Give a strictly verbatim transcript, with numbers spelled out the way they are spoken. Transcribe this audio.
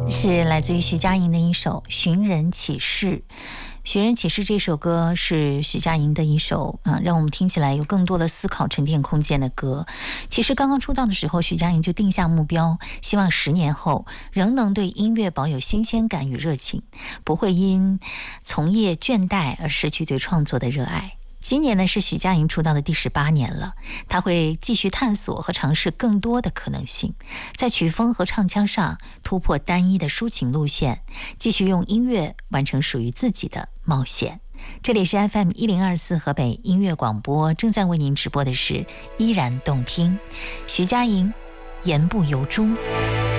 是来自于徐佳莹的一首《寻人启事》。《寻人启事》这首歌是徐佳莹的一首啊，让我们听起来有更多的思考沉淀空间的歌。其实刚刚出道的时候，徐佳莹就定下目标，希望十年后仍能对音乐保有新鲜感与热情，不会因从业倦怠而失去对创作的热爱。今年呢是徐佳莹出道的第十八年了，她会继续探索和尝试更多的可能性，在曲风和唱腔上突破单一的抒情路线，继续用音乐完成属于自己的冒险。这里是 F M 一零二四河北音乐广播，正在为您直播的是依然动听，徐佳莹言不由衷。